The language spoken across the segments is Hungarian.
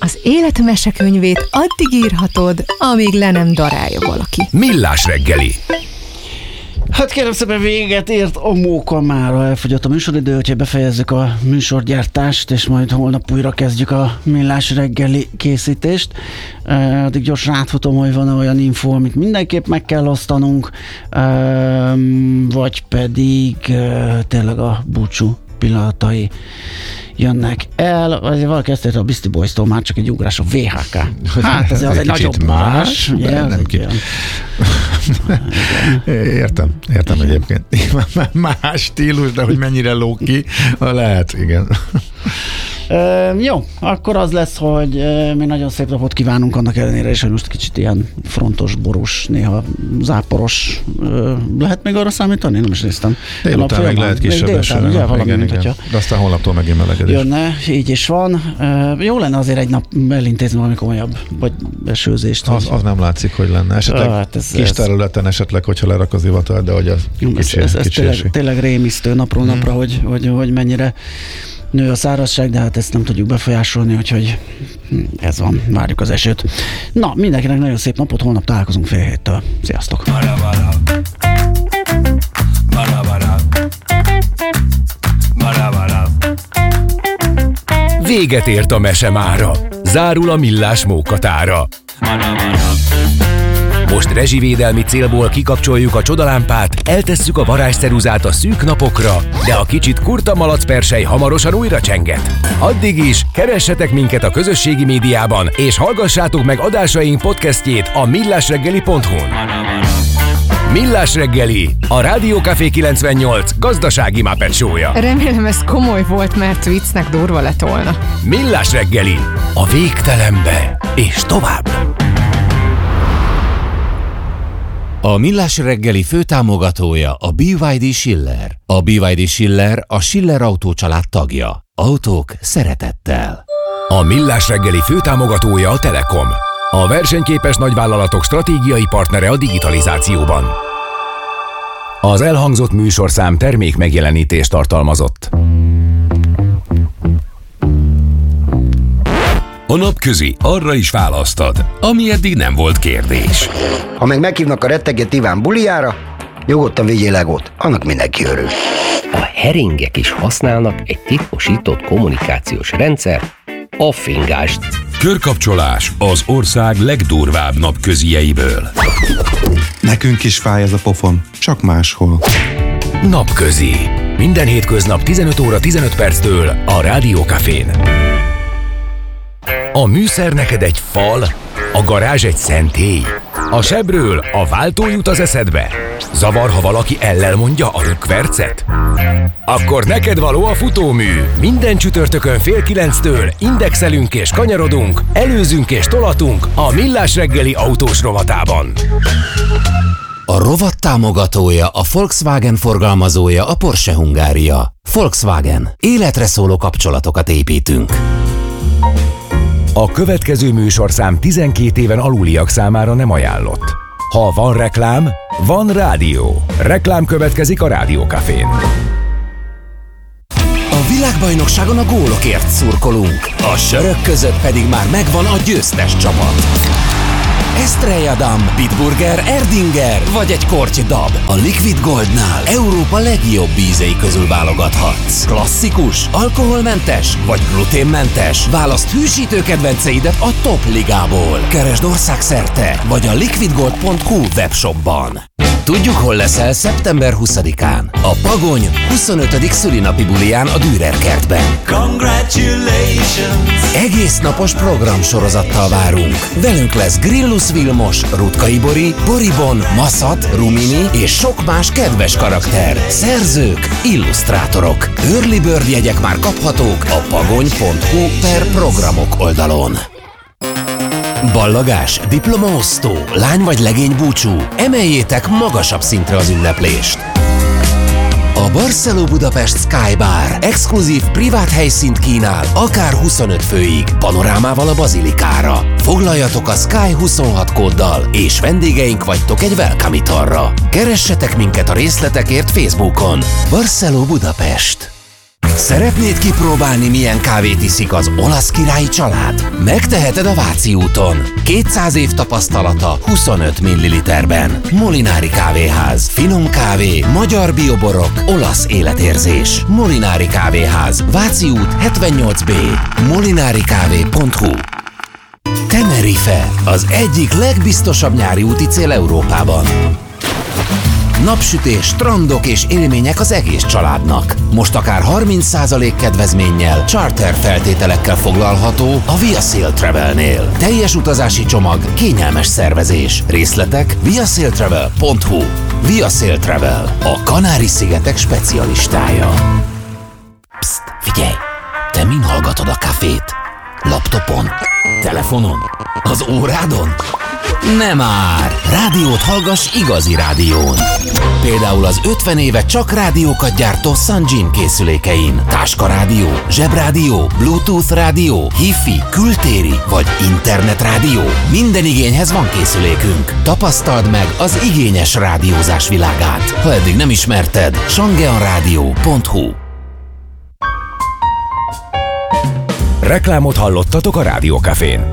Az élet mesekönyvét addig írhatod, amíg le nem darálja valaki. Millás reggeli. Hát kérem szépen, véget ért a móka mára, elfogyott a műsoridő, hogyha befejezzük a műsorgyártást, és majd holnap újra kezdjük a Millás reggeli készítést. Addig gyorsan átfutom, hogy van olyan info, amit mindenképp meg kell osztanunk, vagy pedig tényleg a búcsú pillanatai jönnek el, vagy valaki ezt érte a Beastie Boys-tól, már csak egy ugrás a VHK. Hát ez egy nagyobb más. Ugye, nem ki. Értem egyébként. Más stílus, de hogy mennyire lóg ki, lehet, igen. Jó, akkor az lesz, hogy mi nagyon szép napot kívánunk annak ellenére, és hogy most kicsit ilyen frontos, borús, néha záporos. Lehet még arra számítani? Nem is néztem. Délután még lehet kisebb eső. Igen. De aztán holnaptól megint melegedés. Jönne, így is van. Jó lenne azért egy nap elintézni valami komolyabb, vagy esőzést. Az nem látszik, hogy lenne. Esetleg kis területen esetleg, hogyha lerak az ivatar, de hogy az kicsi tényleg rémisztő napról napra, hogy mennyire nő a szárazság, de hát ezt nem tudjuk befolyásolni, úgyhogy ez van, várjuk az esőt. Na, mindenkinek nagyon szép napot, holnap találkozunk 6:30. Sziasztok! Véget ért a mese mára. Zárul a Millás mókatára. Most rezsivédelmi célból kikapcsoljuk a csodalámpát, eltesszük a varázsceruzát a szűk napokra, de a kicsit kurta malacpersely hamarosan újra csenget. Addig is keressetek minket a közösségi médiában, és hallgassátok meg adásaink podcastjét a millásreggeli.hu-n. Millás reggeli, a Rádió Café 98 gazdasági Muppet show-ja. Remélem ez komoly volt, mert viccnek durva lett volna. Millás reggeli, a végtelenbe és tovább. A Millás reggeli főtámogatója a BYD Schiller. A BYD Schiller a Schiller Autó család tagja. Autók szeretettel. A Millás reggeli főtámogatója a Telekom. A versenyképes nagyvállalatok stratégiai partnere a digitalizációban. Az elhangzott műsorszám termék megjelenítést tartalmazott. A napközi arra is választad, ami eddig nem volt kérdés. Ha meg meghívnak a retteget Iván bulijára, nyugodtan vigyél Legót, annak mindenki örül. A heringek is használnak egy titkosított kommunikációs rendszer, a fingást. Körkapcsolás az ország legdurvább napközieiből. Nekünk is fáj ez a pofon, csak máshol. Napközi. Minden hétköznap 15 óra 15 perctől a Rádió Cafén. A műszer neked egy fal, a garázs egy szentély. A sebről a váltó jut az eszedbe. Zavar, ha valaki ellel mondja a rökkvercet? Akkor neked való a futómű. Minden csütörtökön 8:30 indexelünk és kanyarodunk, előzünk és tolatunk a Millás reggeli autós rovatában. A rovat támogatója, a Volkswagen forgalmazója, a Porsche Hungária. Volkswagen. Életre szóló kapcsolatokat építünk. A következő műsorszám 12 éven aluliak számára nem ajánlott. Ha van reklám, van rádió. Reklám következik a Rádió Cafén. A világbajnokságon a gólokért szurkolunk, a sörök között pedig már megvan a győztes csapat. Estrella Damm, Bitburger, Erdinger vagy egy korty dab. A Liquid Goldnál Európa legjobb ízei közül válogathatsz. Klasszikus, alkoholmentes vagy gluténmentes. Válaszd hűsítő kedvenceidet a top ligából. Keresd országszerte vagy a liquidgold.hu webshopban. Tudjuk, hol leszel szeptember 20-án. A Pagony 25. szülinapi buliján a Dürer kertben. Congratulations! Egész napos programsorozattal várunk. Velünk lesz Grillus Vilmos, Rutkay Bori, Boribon, Maszat, Rumini és sok más kedves karakter. Szerzők, illusztrátorok. Early Bird jegyek már kaphatók a pagony.hu/programok oldalon. Ballagás, diplomaosztó, lány vagy legény búcsú, emeljétek magasabb szintre az ünneplést. A Barceló Budapest Sky Bar exkluzív privát helyszínt kínál, akár 25 főig, panorámával a bazilikára. Foglaljatok a Sky 26 kóddal, és vendégeink vagytok egy welcome italra. Keressetek minket a részletekért Facebookon. Barceló Budapest. Szeretnéd kipróbálni, milyen kávét iszik az olasz királyi család? Megteheted a Váci úton. 200 év tapasztalata 25 ml-ben. Molinári kávéház. Finom kávé, magyar bioborok, olasz életérzés. Molinári kávéház. Váci út 78B. molinarikávé.hu. Tenerife, az egyik legbiztosabb nyári úti cél Európában. Napsütés, strandok és élmények az egész családnak. Most akár 30% kedvezménnyel, charter feltételekkel foglalható a Via Sail Travelnél. Teljes utazási csomag, kényelmes szervezés. Részletek viasailtravel.hu. Via Sail Travel, a Kanári-szigetek specialistája. Psst, figyelj! Te min hallgatod a kafét? Laptopon? Telefonon? Az órádon? Nem már! Rádiót hallgass igazi rádión. Például az 50 éve csak rádiókat gyártó Sanjin készülékein. Táskarádió, zsebrádió, Bluetooth rádió, Hi-Fi, kültéri vagy internetrádió. Minden igényhez van készülékünk. Tapasztald meg az igényes rádiózás világát. Ha eddig nem ismerted, shangeanradio.hu. Reklámot hallottatok a Rádiókafén.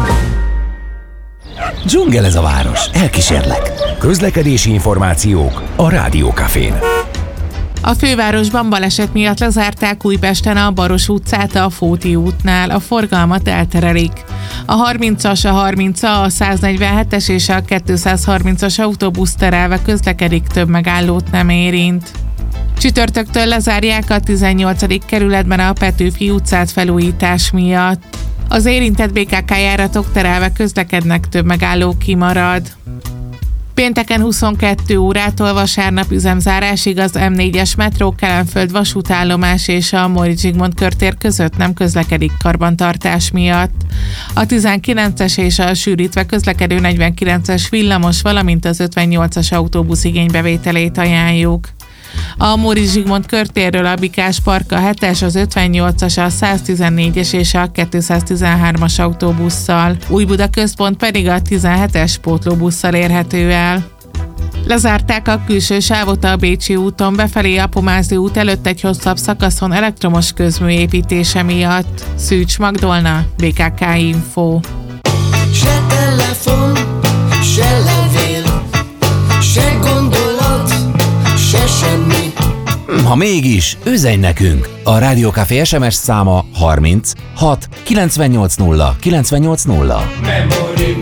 Dzsungel ez a város, elkísérlek. Közlekedési információk a Rádiókafén. A fővárosban baleset miatt lezárták Újpesten a Baros utcát a Fóti útnál, a forgalmat elterelik. A 30-as, a 30-a, a 147-es és a 230-as autóbusz terelve közlekedik, több megállót nem érint. Csütörtöktől lezárják a 18. kerületben a Petőfi utcát felújítás miatt. Az érintett BKK járatok terelve közlekednek, több megálló kimarad. Pénteken 22 órától vasárnap üzemzárásig az M4-es metró Kelenföld vasútállomás és a Móricz Zsigmond körtér között nem közlekedik karbantartás miatt. A 19-es és a sűrítve közlekedő 49-es villamos, valamint az 58-as autóbusz igénybevételét ajánljuk. A Móricz Zsigmond körtérről a Bikás Park, a 7-es, az 58-as, a 114-es és a 213-as autóbusszal, Újbuda központ pedig a 17-es pótlóbusszal érhető el. Lezárták a külső sávot a Bécsi úton befelé a Pomázi út előtt egy hosszabb szakaszon elektromos közmű építése miatt. Szűcs Magdolna, BKK Info. Se telefon, se levél, se gondolat, se semmi. Ha mégis, üzenj nekünk! A Rádiókafé SMS száma 30 6 980 980. Memory.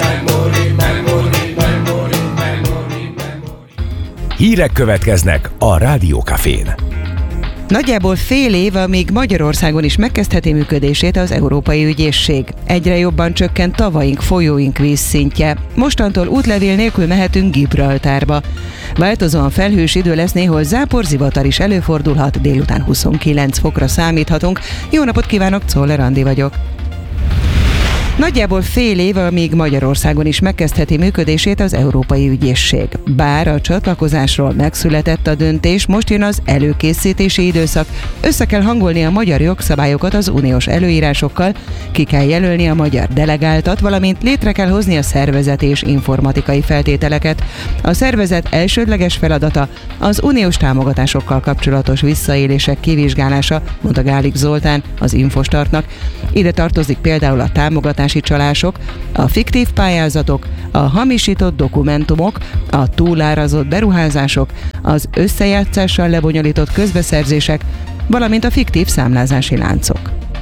Hírek következnek a Rádiókafén. Nagyjából fél év, amíg Magyarországon is megkezdheti működését az Európai Ügyészség. Egyre jobban csökkent tavaink, folyóink vízszintje. Mostantól útlevél nélkül mehetünk Gibraltárba. Változóan felhős idő lesz, néhol záporzivatar is előfordulhat, délután 29 fokra számíthatunk. Jó napot kívánok, Czoller Andi vagyok. Nagyjából fél év, amíg Magyarországon is megkezdheti működését az Európai Ügyészség. Bár a csatlakozásról megszületett a döntés, most jön az előkészítési időszak. Össze kell hangolni a magyar jogszabályokat az uniós előírásokkal, ki kell jelölni a magyar delegáltat, valamint létre kell hozni a szervezet és informatikai feltételeket. A szervezet elsődleges feladata az uniós támogatásokkal kapcsolatos visszaélések kivizsgálása, mondta Gálik Zoltán az Infostartnak. Ide tartozik például a támogatási csalások, a fiktív pályázatok, a hamisított dokumentumok, a túlárazott beruházások, az összejátszással lebonyolított közbeszerzések, valamint a fiktív számlázási láncok.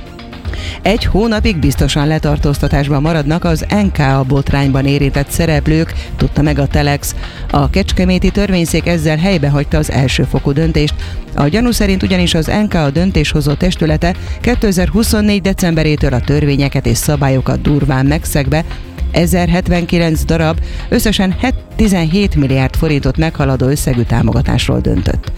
Egy hónapig biztosan letartóztatásban maradnak az NKA botrányban érintett szereplők, tudta meg a Telex. A kecskeméti törvényszék ezzel helybehagyta az elsőfokú döntést. A gyanú szerint ugyanis az NKA döntéshozó testülete 2024. decemberétől a törvényeket és szabályokat durván megszegve 1079 darab, összesen 17 milliárd forintot meghaladó összegű támogatásról döntött.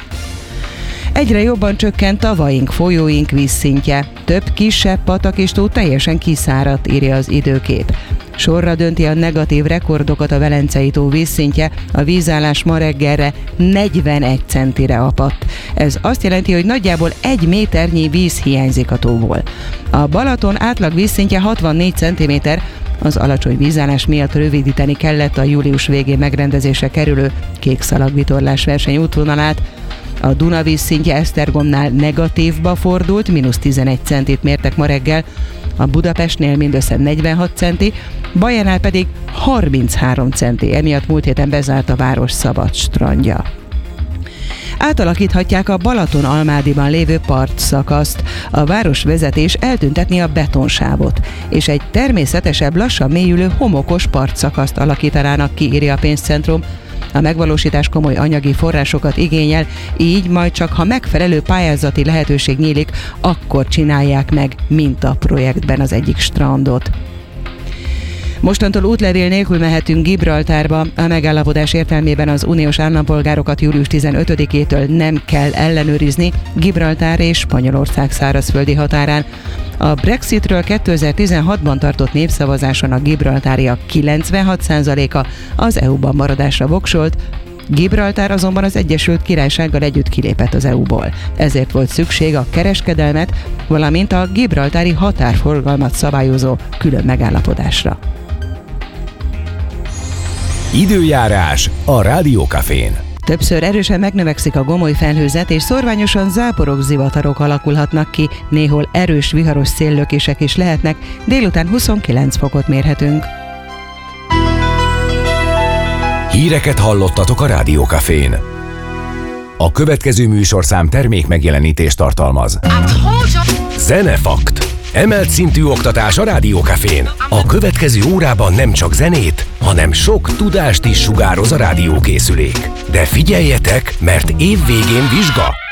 Egyre jobban csökkent tavaink, folyóink vízszintje. Több kisebb patak és tó teljesen kiszáradt, írja az Időkép. Sorra dönti a negatív rekordokat a Velencei tó vízszintje, a vízállás ma reggelre 41 centire apadt. Ez azt jelenti, hogy nagyjából 1 méternyi víz hiányzik a tóból. A Balaton átlag vízszintje 64 cm, az alacsony vízállás miatt rövidíteni kellett a július végén megrendezésre kerülő kékszalagvitorlás verseny útvonalát. A Duna vízszintje Esztergomnál negatívba fordult, -11 centit mértek ma reggel, a Budapestnél mindössze 46 centi, Bajánál pedig 33 centi, emiatt múlt héten bezárt a város szabad strandja. Átalakíthatják a Balaton-Almádiban lévő partszakaszt. A városvezetés eltüntetni a betonsávot, és egy természetesebb, lassan mélyülő homokos partszakaszt alakítanának ki, írja a pénzcentrum. A megvalósítás komoly anyagi forrásokat igényel, így majd csak ha megfelelő pályázati lehetőség nyílik, akkor csinálják meg mintaprojektben az egyik strandot. Mostantól útlevél nélkül mehetünk Gibraltárba. A megállapodás értelmében az uniós állampolgárokat július 15-től nem kell ellenőrizni Gibraltár és Spanyolország szárazföldi határán. A Brexitről 2016-ban tartott népszavazáson a gibraltáriak 96%-a az EU-ban maradásra voksolt, Gibraltár azonban az Egyesült Királysággal együtt kilépett az EU-ból. Ezért volt szükség a kereskedelmet, valamint a gibraltári határforgalmat szabályozó külön megállapodásra. Időjárás a Rádiókafén. Többször erősen megnövekszik a gomoly felhőzet, és szórványosan záporok, zivatarok alakulhatnak ki, néhol erős viharos széllökések is lehetnek, délután 29 fokot mérhetünk. Híreket hallottatok a Rádiókafén. A következő műsorszám termék megjelenítést tartalmaz. Zenefakt. Emelt szintű oktatás a Rádiókafén. A következő órában nem csak zenét, hanem sok tudást is sugároz a rádiókészülék. De figyeljetek, mert év végén vizsga!